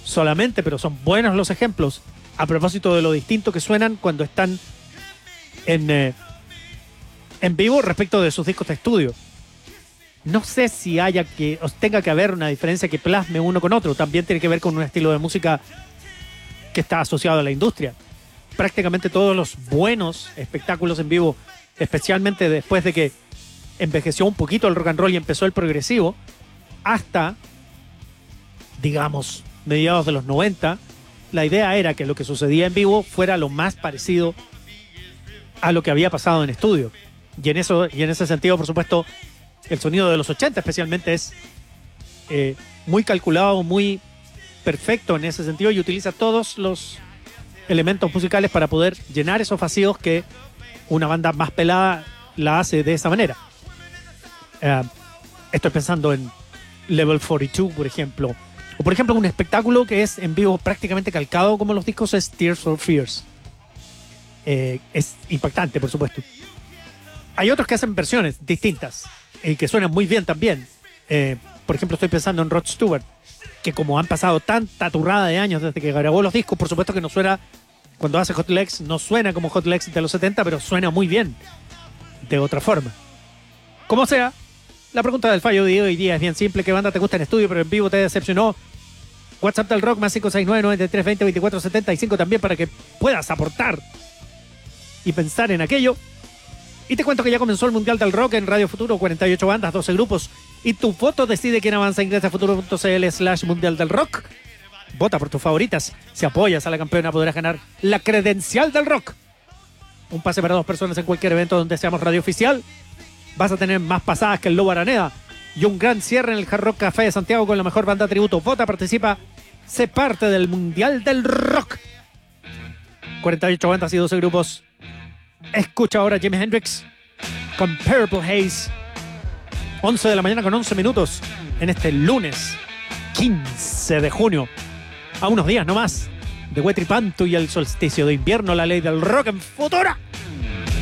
solamente, pero son buenos los ejemplos a propósito de lo distinto que suenan cuando están en vivo respecto de sus discos de estudio. No sé si tenga que haber una diferencia que plasme uno con otro. También tiene que ver con un estilo de música que está asociado a la industria. Prácticamente todos los buenos espectáculos en vivo, especialmente después de que envejeció un poquito el rock and roll y empezó el progresivo, hasta, digamos, mediados de los 90, la idea era que lo que sucedía en vivo fuera lo más parecido a lo que había pasado en estudio. Y en ese sentido, por supuesto, el sonido de los 80 especialmente es muy calculado, muy perfecto en ese sentido, y utiliza todos los elementos musicales para poder llenar esos vacíos que una banda más pelada la hace de esa manera. Estoy pensando en Level 42, por ejemplo. O por ejemplo, un espectáculo que es en vivo prácticamente calcado como los discos es Tears for Fears. Es impactante, por supuesto. Hay otros que hacen versiones distintas y que suenan muy bien también. Por ejemplo, estoy pensando en Rod Stewart, que como han pasado tanta turrada de años desde que grabó los discos, por supuesto que no suena, cuando hace Hot Legs, no suena como Hot Legs de los 70, pero suena muy bien de otra forma. Como sea, la pregunta del fallo de hoy día es bien simple. ¿Qué banda te gusta en estudio pero en vivo te decepcionó? WhatsApp del Rock más 569-9320-2475 también para que puedas aportar y pensar en aquello. Y te cuento que ya comenzó el Mundial del Rock en Radio Futuro, 48 bandas, 12 grupos. Y tu voto decide quién avanza. Ingresa a futuro.cl/Mundial del Rock. Vota por tus favoritas. Si apoyas a la campeona podrás ganar la credencial del rock. Un pase para 2 personas en cualquier evento donde seamos radio oficial. Vas a tener más pasadas que el Lobo Araneda. Y un gran cierre en el Hard Rock Café de Santiago con la mejor banda tributo. Vota, participa, sé parte del Mundial del Rock. 48 bandas y 12 grupos. Escucha ahora Jimi Hendrix con Purple Haze. 11 de la mañana con 11 minutos en este lunes 15 de junio. A unos días nomás de Huetripantu y el solsticio de invierno, la ley del rock en Futura.